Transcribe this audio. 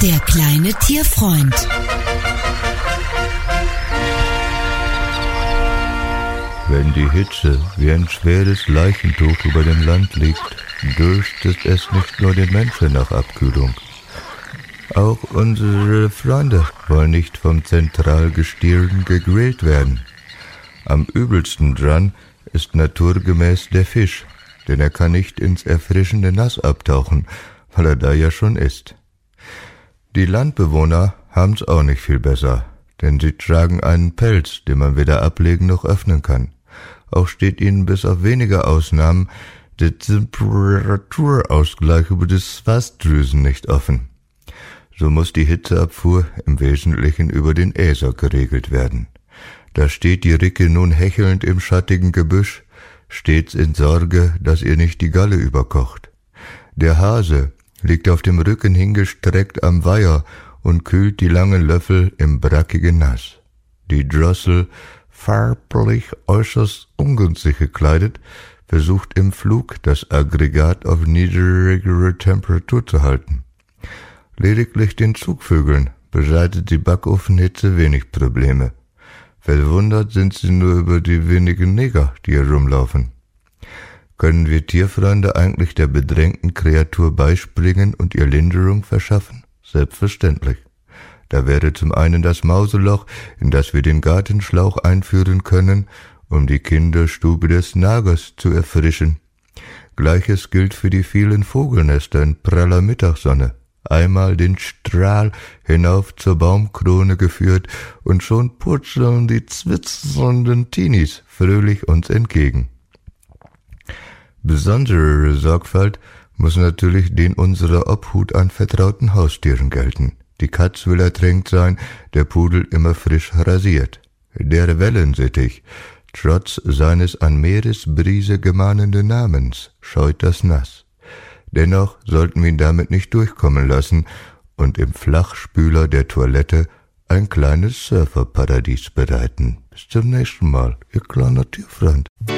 Der kleine Tierfreund. Wenn die Hitze wie ein schweres Leichentuch über dem Land liegt, dürstet es nicht nur den Menschen nach Abkühlung. Auch unsere Freunde wollen nicht vom Zentralgestirn gegrillt werden. Am übelsten dran ist naturgemäß der Fisch, denn er kann nicht ins erfrischende Nass abtauchen, weil er da ja schon ist. Die Landbewohner haben's auch nicht viel besser, denn sie tragen einen Pelz, den man weder ablegen noch öffnen kann. Auch steht ihnen bis auf wenige Ausnahmen der Temperaturausgleich über die Schweißdrüsen nicht offen. So muss die Hitzeabfuhr im Wesentlichen über den Äser geregelt werden. Da steht die Ricke nun hechelnd im schattigen Gebüsch, stets in Sorge, dass ihr nicht die Galle überkocht. Der Hase liegt auf dem Rücken hingestreckt am Weiher und kühlt die langen Löffel im brackigen Nass. Die Drossel, farblich äußerst ungünstig gekleidet, versucht im Flug das Aggregat auf niedrigere Temperatur zu halten. Lediglich den Zugvögeln bereitet die Backofenhitze wenig Probleme. Verwundert sind sie nur über die wenigen Neger, die herumlaufen. Können wir Tierfreunde eigentlich der bedrängten Kreatur beispringen und ihr Linderung verschaffen? Selbstverständlich. Da wäre zum einen das Mauseloch, in das wir den Gartenschlauch einführen können, um die Kinderstube des Nagers zu erfrischen. Gleiches gilt für die vielen Vogelnester in praller Mittagssonne. Einmal den Strahl hinauf zur Baumkrone geführt und schon purzeln die zwitsernden Teenies fröhlich uns entgegen. Besondere Sorgfalt muss natürlich den unserer Obhut anvertrauten Haustieren gelten. Die Katz will ertränkt sein, der Pudel immer frisch rasiert. Der Wellensittich, trotz seines an Meeresbrise gemahnenden Namens, scheut das Nass. Dennoch sollten wir ihn damit nicht durchkommen lassen und im Flachspüler der Toilette ein kleines Surferparadies bereiten. Bis zum nächsten Mal, Ihr kleiner Tierfreund.